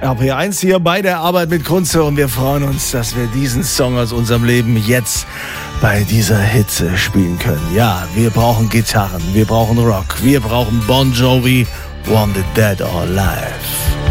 RP1 hier bei der Arbeit mit Kunze und wir freuen uns, dass wir diesen Song aus unserem Leben jetzt bei dieser Hitze spielen können. Ja, wir brauchen Gitarren, wir brauchen Rock, wir brauchen Bon Jovi, Wanted Dead or Alive.